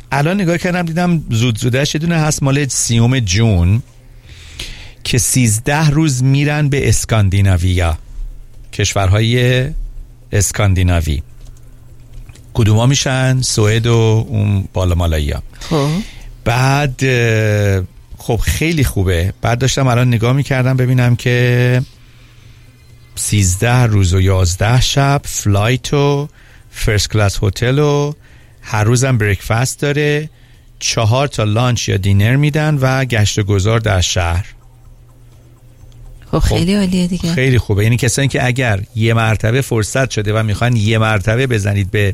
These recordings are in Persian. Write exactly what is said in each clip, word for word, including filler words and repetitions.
الان نگاه کردم دیدم زود زودش یه دونه هست مال سیوم جون که سیزده روز میرن به اسکاندیناویا، کشورهای اسکاندیناوی. کدوما میشن؟ سوئد و اون بالا مالاییا. خب بعد خب خیلی خوبه. بعد داشتم الان نگاه میکردم ببینم که سیزده روز و یازده شب فلایت و فرست کلاس هتل و هر روزم بریکفاست داره، چهار تا لانچ یا دینر میدن و گشت و گذار در شهر. خب خیلی عالیه دیگه. خیلی خوبه. یعنی کسانی که اگر یه مرتبه فرصت شده و میخوان یه مرتبه بزنید به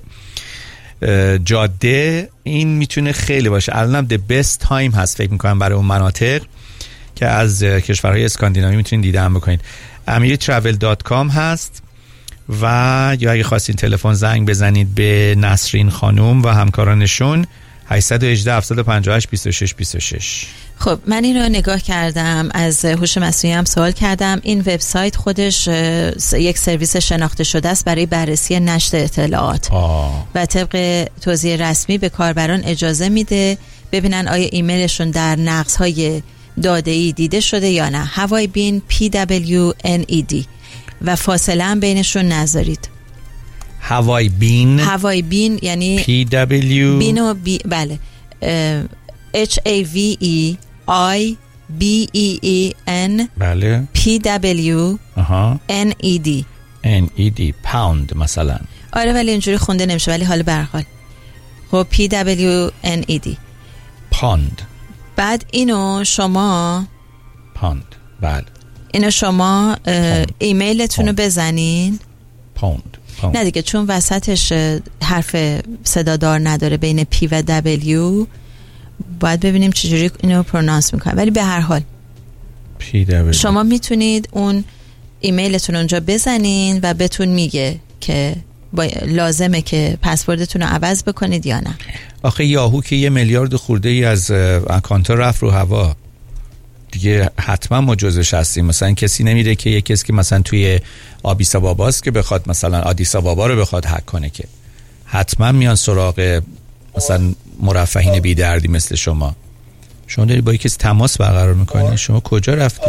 جاده، این میتونه خیلی باشه. الانم the best time هست فکر میکنم برای اون مناطق که از کشورهای اسکاندیناوی میتونید دیدن بکنید. امیر ترافل دات کام هست و یا اگه خواستین تلفن زنگ بزنید به نسرین خانم و همکارانشون هشت یک هشت هفت پنج هشت دو شش دو شش. خب من این رو نگاه کردم، از هوش مصنوعی هم سوال کردم. این وبسایت خودش یک سرویس شناخته شده است برای بررسی نشر اطلاعات آه. و طبق توضیح رسمی به کاربران اجازه میده ببینن آیا ایمیلشون در نقض‌های داده‌ای دیده شده یا نه. هوای بین پی دبلیو ان ای دی و فاصله هم بینشون نذارید. هوای بین هوای بین یعنی پی دبلیو بین و بی بله H A V E I B E E N بله P W آها N E D N E D pound مثلا. آره ولی اینجوری خونده نمیشه، ولی حالا به هر حال خب P W N E D pound. بعد اینو شما pound بله اینو شما ایمیلتون رو بزنین pound. نه دیگه چون وسطش حرف صدادار نداره بین P و W، باید ببینیم چجوری اینو پرونانس میکنه. ولی به هر حال شما میتونید اون ایمیلتون اونجا بزنین و بهتون میگه که لازمه که پسوردتون رو عوض بکنید یا نه. آخه یاهو که یه میلیارد خورده ای از اکانت رفت رو هوا دیگه، حتما ما جزش هستیم. مثلا کسی نمیره که یه کسی که مثلا توی آدیس آباباست که بخواد مثلا آدیس آبابا رو بخواد هک کنه، که حتما میان سراغ مثلا مرفهین بی دردی مثل شما. شما داری با یکی تماس برقرار میکنی، شما کجا رفتی؟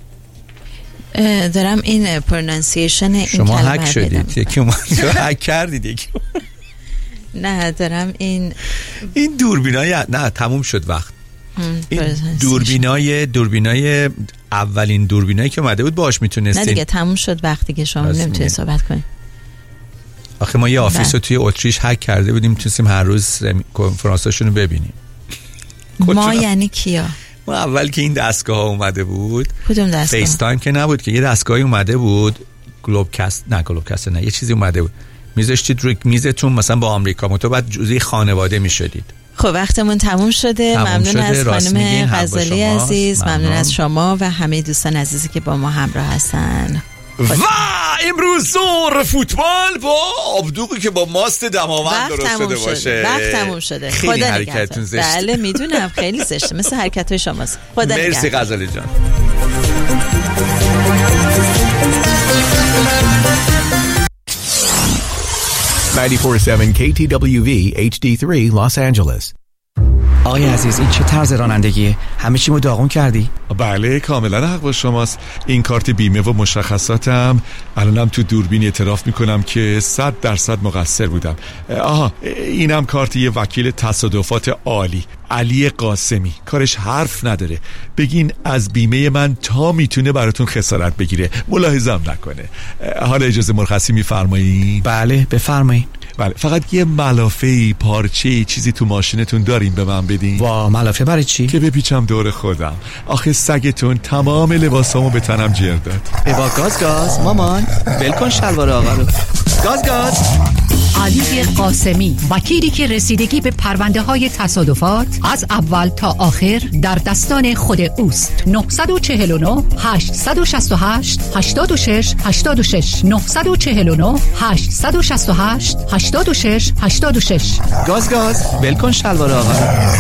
دارم این پرونانسیشن این کلمه شما هک شدید، یکی اومد هک کردید یکی نه دارم این این دوربینای نه تموم شد وقت. این دوربینای دوربینای اولین دوربینایی که اومده بود باهاش میتونستین. نه دیگه تموم شد وقتی که شما نمیتونید صحبت کنید. آخه ما یه آفیس رو توی اتریش هک کرده بودیم، میتونستیم هر روز کنفرانساشون رو ببینیم. ما یعنی کیا؟ ما اول که این دستگاه ها اومده بود. کدوم دستگاه؟ فیس تایم که نبود که، یه دستگاهی اومده بود، گلوب کست نه گلوب کست نه یه چیزی اومده بود، میذاشتید روی میزتون مثلا با آمریکا متو، بعد جزئی خانواده میشدید. خب وقتمون تموم شده. تموم ممنون شده. از خانم غزالی عزیز، ممنون. ممنون از شما و همه دوستان عزیزی که با ما همراه هستن. و امروز ظهر فوتبال با آبدوغی که با ماست دماوند درست شده باشه. وقت تموم شده. خیلی حرکتتون زشته. بله میدونم خیلی زشته، مثل حرکت‌های شماست. خدا نگهدار. مرسی غزالی جان. نود و چهار ممیز هفت کی تی دبلیو وی اچ دی سه Los Angeles. آقای عزیز این چه طرز رانندگیه؟ همه چیمو داغون کردی؟ بله کاملا حق با شماست. این کارت بیمه و مشخصاتم. الانم تو دوربین اعتراف میکنم که صد درصد مقصر بودم. آها اینم کارت یه وکیل تصادفات عالی، علی قاسمی. کارش حرف نداره، بگین از بیمه من تا میتونه براتون خسارت بگیره، ملاحظه‌ام نکنه. حالا اجازه مرخصی میفرمایید؟ بله بفرمایید. بله فقط یه ملافه پارچه چیزی تو ماشینتون دارین به من بدین؟ وا ملافه برای چی؟ که بپیچم دور خودم. آخه سگتون تمام لباسامو به تنم جر داد. با گاز گاز مامان ول کن شلوار آقا رو. گاز گاز. علی قاسمی، وکیلی که رسیدگی به پرونده های تصادفات از اول تا آخر در دستان خود اوست. نه چهار نه هشت شش هشت هشت شش هشت شش نه چهار نه هشت شش هشت هشت شش هشت شش. گاز گاز ول کن شلوار آقا رو.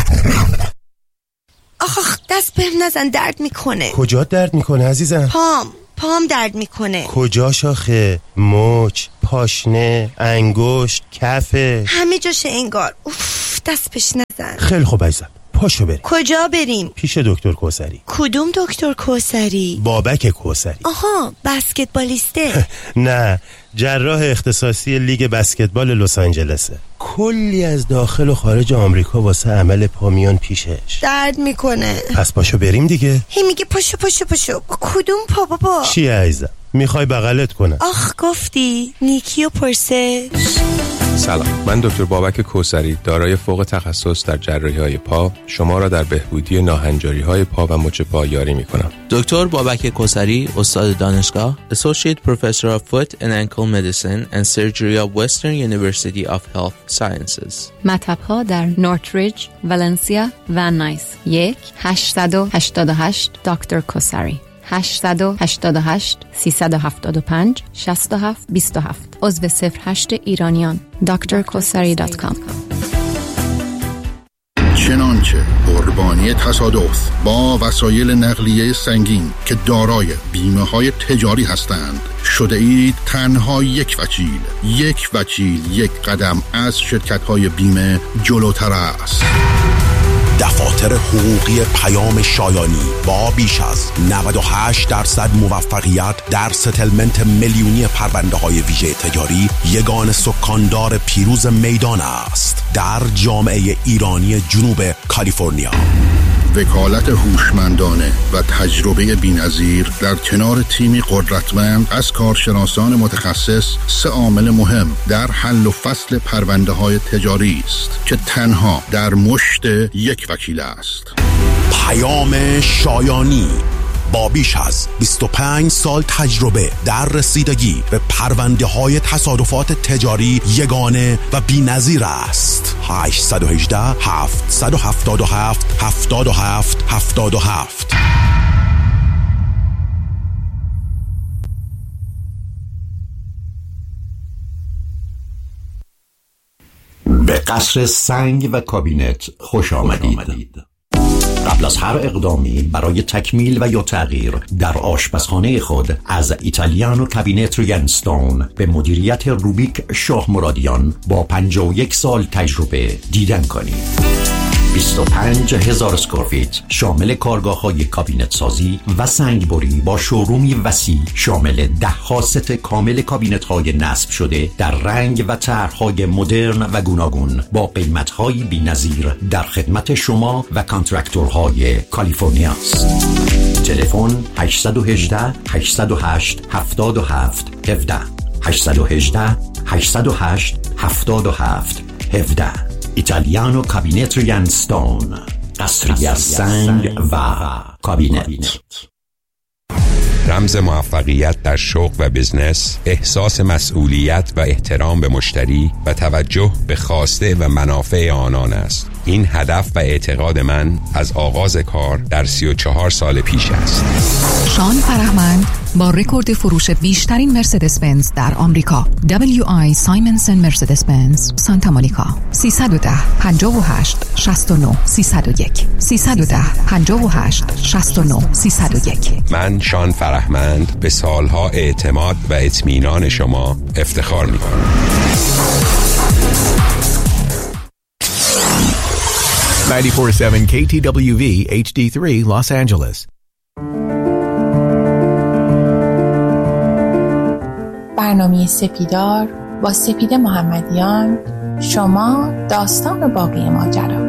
آخ دست بهم نزن، درد میکنه. کجا درد میکنه عزیزم؟ پام پام درد میکنه. کجا شاخه؟ مچ، پاشنه، انگشت، کفه، همه جاشه انگار. اوف دست بهش نزن. خیلی خوب عزیزم، پاشو بریم. کجا بریم؟ پیش دکتر کوثری. کدوم دکتر کوثری؟ بابک کوثری. آها، بسکتبالیسته. نه، جراح اختصاصی لیگ بسکتبال لس آنجلسه. کلی از داخل و خارج آمریکا واسه عمل پا میان پیشش. درد میکنه. پس پاشو بریم دیگه. هی میگه پاشو پاشو پاشو. کدوم پا بابا؟ چیه عزیزم؟ میخوای بغلت کنم؟ آخ گفتی نیکی و پرسش. سلام، من دکتر بابک کوثری دارای فوق تخصص در جراحی‌های پا شما را در بهبودی ناهنجاری‌های پا و مچ پا یاری می‌کنم. دکتر بابک کوثری، استاد دانشگاه، Associate Professor of Foot and Ankle Medicine and Surgery of Western University of Health Sciences. مطب‌ها در نورتریج، ولنسیا و نایس. یک هشت هشت هشت دکتر کوثری. هشت هشت هشت سه هفت پنج شش هفت دو هفت. عضو صفر هشت ایرانیان. دکتر کوثری دات کام. چنانچه قربانی تصادف با وسایل نقلیه سنگین که دارای بیمه های تجاری هستند شده اید تنها یک وکیل یک وکیل یک قدم از شرکت های بیمه جلوتر است. دفاتر حقوقی پیام شایانی با بیش از نود و هشت درصد موفقیت در ستلمنت میلیونی پرونده های ویژه تجاری یگان سکاندار پیروز میدان است در جامعه ایرانی جنوب کالیفرنیا. وکالت هوشمندانه و تجربه بی‌نظیر در کنار تیمی قدرتمند از کارشناسان متخصص سه عامل مهم در حل و فصل پرونده های تجاری است که تنها در مشت یک وکیل است. پیام شایانی با بیش از بیست و پنج سال تجربه در رسیدگی به پرونده های تصادفات تجاری یگانه و بی‌نظیر است. هشت یک هشت هفت هفت هفت هفت هفت هفت هفت. به قصر سنگ و کابینت خوش آمدید. قبل از هر اقدامی برای تکمیل و یا تغییر در آشپزخانه خود از ایتالیانو کابینت ریانستون به مدیریت روبیک شاه مرادیان با پنجاه و یک سال تجربه دیدن کنید. بیست و پنج هزار اسکوارفیت شامل کارگاه‌های کابینت سازی و سنگبری با شورومی وسیع شامل ده ها ست کامل کابینت‌های نصب شده در رنگ و طرح‌های مدرن و گوناگون با قیمت‌های بی‌نظیر در خدمت شما و کانترکتورهای کالیفرنیا است. تلفن هشت یک هشت هشت صفر هشت هفت هفت یک هفت هشت یک هشت هشت صفر هشت هفت هفت یک هفت. ایتالیانو کابینت ریانستون، قصری از سنگ و کابینت. رمز موفقیت در شغل و بزنس، احساس مسئولیت و احترام به مشتری و توجه به خواسته و منافع آنان است. این هدف و اعتقاد من از آغاز کار در سی و چهار سال پیش است. شان فرهمند با رکورد فروش بیشترین مرسدس بنز در آمریکا، دبلیو آی سایمنسن مرسدس بنز سانتا مونیکا. سیصد و ده پنجاه و هشت شصت و نه سیصد و یک سیصد و ده پنجاه و هشت شصت و نه سیصد و یک. من شان فرهمند به سالها اعتماد و اطمینان شما افتخار می‌کنم. نود و چهار ممیز هفت کی تی دبلیو وی اچ دی سه Los Angeles. برنامه سپیدار با سپیده محمدیان، شما داستان باقی ماجرا.